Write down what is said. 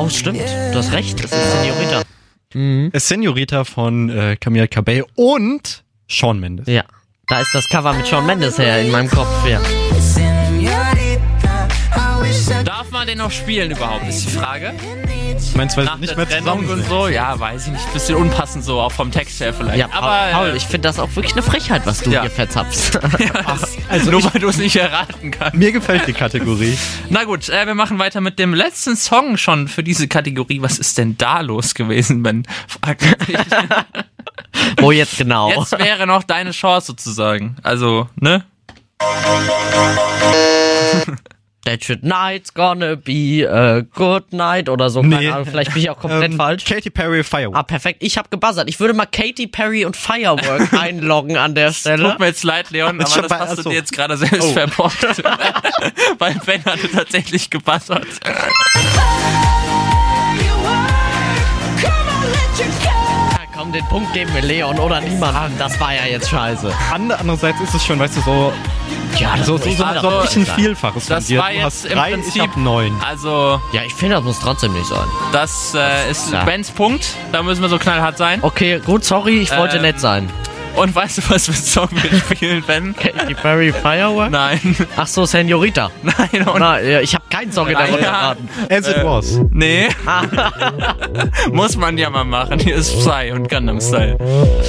Oh, stimmt. Du hast recht. Es ist Senorita. Es ist Senorita von Camila Cabello und Shawn Mendes. Ja. Da ist das Cover mit Shawn Mendes her in meinem Kopf, ja. Darf man den noch spielen überhaupt, ist die Frage. Meinst du, weil Nach sie nicht der mehr Trennung zusammen und sind? so? Ja, weiß ich nicht. Bisschen unpassend so, auch vom Text her vielleicht. Ja, aber Paul, ich finde das auch wirklich eine Frechheit, was du Ja. hier verzapfst. also nur weil du es nicht erraten kannst. Mir gefällt die Kategorie. Na gut, wir machen weiter mit dem letzten Song schon für diese Kategorie. Was ist denn da los gewesen, Ben? Fragt man sich. Wo jetzt genau? Jetzt wäre noch deine Chance sozusagen. Also, ne? That should night's gonna be a good night oder so. Keine Ahnung, vielleicht bin ich auch komplett falsch. Katy Perry, Firework. Ah, perfekt. Ich habe gebuzzert. Ich würde mal Katy Perry und Firework einloggen an der Stelle. Tut mir jetzt leid, Leon, Ist aber schon das bei- hast du achso. dir jetzt gerade selbst verbockt. Weil Ben hatte tatsächlich gebuzzert. Ja, komm, den Punkt geben wir Leon oder niemandem. Das war ja jetzt scheiße. Andererseits ist es schon, weißt du, so Ja, das so muss ich ein sagen. Vielfaches von Das dir. war Du jetzt hast im 3, Prinzip- ich hab 9. Also, Ja, ich finde, das muss trotzdem nicht sein. das ist Ja. Bens Punkt. Da müssen wir so knallhart sein. Okay, gut, sorry, ich wollte nett sein. Und weißt du, was für einen Song wir spielen, Ben? Katy Perry, Firework? Nein. Ach so, Senorita. Nein, und Na, ja, ich habe keinen Song in der Runde Ja. geraten. As it was. nee. Muss man ja mal machen. Hier ist Psy und Gangnam Style.